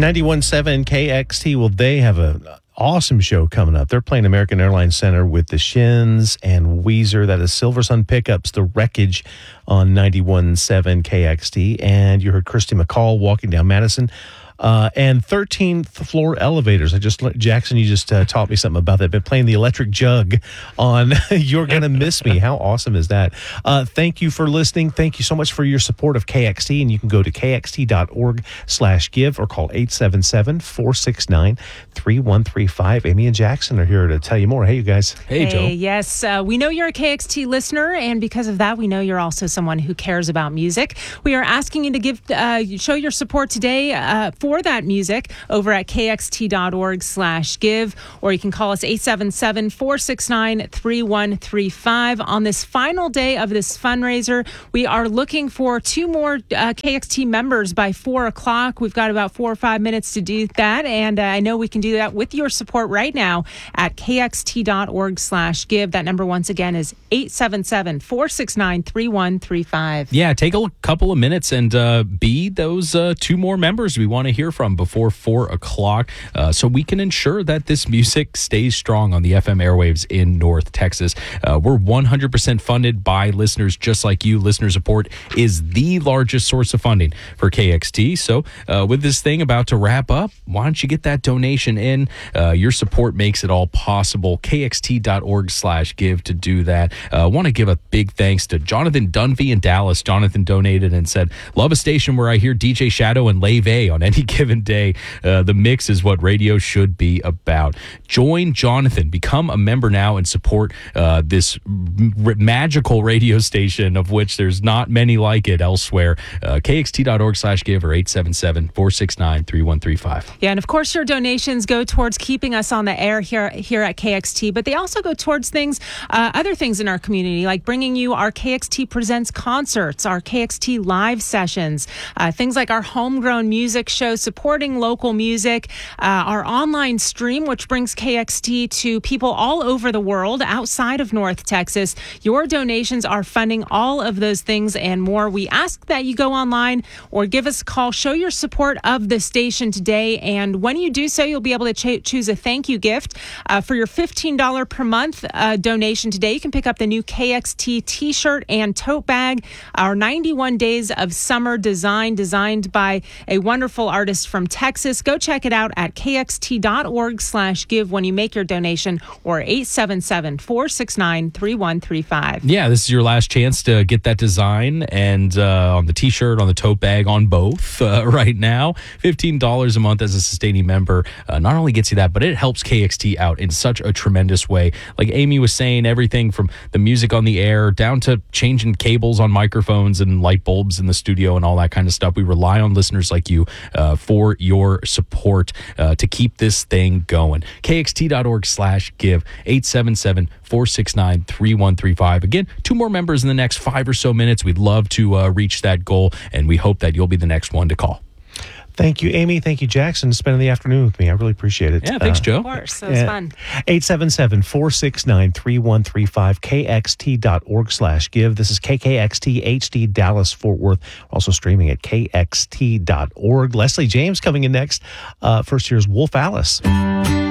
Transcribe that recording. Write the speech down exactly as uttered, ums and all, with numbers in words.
ninety-one point seven K X T, well, they have an awesome show coming up. They're playing American Airlines Center with the Shins and Weezer. That is Silver Sun Pickups, The Wreckage on ninety-one point seven K X T. And you heard Christy McCall walking down Madison. Uh, and thirteenth floor elevators. I just, Jackson, you just uh, taught me something about that. Been playing the Electric Jug on You're Gonna Miss Me. How awesome is that? Uh, thank you for listening. Thank you so much for your support of K X T. And you can go to kxt.org slash give or call eight seven seven, four six nine, three one three five. Amy and Jackson are here to tell you more. Hey, you guys. Hey, hey Joe. Yes, uh, we know you're a K X T listener, and because of that, we know you're also someone who cares about music. We are asking you to give, uh, show your support today uh, for For that music over at kxt.org slash give, or you can call us eight seven seven, four six nine, three one three five. On this final day of this fundraiser, we are looking for two more uh, K X T members by four o'clock. We've got about four or five minutes to do that, and uh, I know we can do that with your support right now at kxt.org slash give. That number once again is eight seven seven, four six nine, three one three five. Yeah, take a couple of minutes and uh, be those uh, two more members we want to hear from before four o'clock uh, so we can ensure that this music stays strong on the F M airwaves in North Texas. Uh, we're one hundred percent funded by listeners just like you. Listener support is the largest source of funding for K X T. So uh, with this thing about to wrap up, why don't you get that donation in? Uh, your support makes it all possible. kxt.org slash give to do that. I uh, want to give a big thanks to Jonathan Dunphy in Dallas. Jonathan donated and said, love a station where I hear D J Shadow and Lave on any given day. Uh, the mix is what radio should be about. Join Jonathan. Become a member now and support uh, this r- magical radio station, of which there's not many like it elsewhere. Uh, kxt.org slash give or eight seven seven, four six nine, three one three five. Yeah, and of course your donations go towards keeping us on the air here, here at K X T, but they also go towards things, uh, other things in our community, like bringing you our K X T Presents concerts, our K X T live sessions, uh, things like our homegrown music show, supporting local music, uh, our online stream, which brings K X T to people all over the world outside of North Texas. Your donations are funding all of those things and more. We ask that you go online or give us a call, show your support of the station today, and when you do so, you'll be able to ch- choose a thank you gift. Uh, for your fifteen dollars per month uh, donation today, you can pick up the new K X T t-shirt and tote bag, our ninety-one Days of Summer design, designed by a wonderful artist from Texas. Go check it out at kxt.org slash give when you make your donation, or eight seven seven, four six nine, three one three five. Yeah, this is your last chance to get that design, and uh, on the t-shirt, on the tote bag, on both uh, right now. fifteen dollars a month as a sustaining member uh, not only gets you that, but it helps K X T out in such a tremendous way. Like Amy was saying, everything from the music on the air down to changing cables on microphones and light bulbs in the studio and all that kind of stuff. We rely on listeners like you uh, for your support uh, to keep this thing going. kxt.org slash give, eight seven seven, four six nine, three one three five. Again, two more members in the next five or so minutes. We'd love to uh, reach that goal, and we hope that you'll be the next one to call. Thank you, Amy. Thank you, Jackson, spending the afternoon with me. I really appreciate it. Yeah, thanks, uh, Joe. Of course, that was yeah. fun. eight seven seven, four six nine, three one three five, kxt.org slash give. This is K K X T H D Dallas Fort Worth. Also streaming at k x t dot org. Leslie James coming in next. Uh, first, here's Wolf Alice.